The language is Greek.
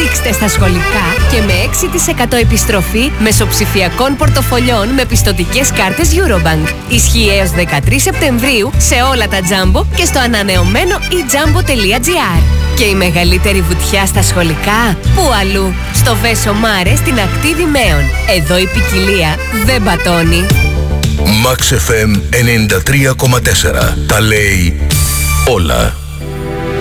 Παίξτε στα σχολικά και με 6% επιστροφή μεσοψηφιακών πορτοφολιών με πιστωτικές κάρτες Eurobank. Ισχύει έως 13 Σεπτεμβρίου σε όλα τα Jumbo και στο ανανεωμένο eJumbo.gr. Και η μεγαλύτερη βουτιά στα σχολικά, πού αλλού? Στο Βέσο Μάρε στην ακτή Δημαίων. Εδώ η ποικιλία δεν πατώνει. Max FM 93,4. Τα λέει όλα.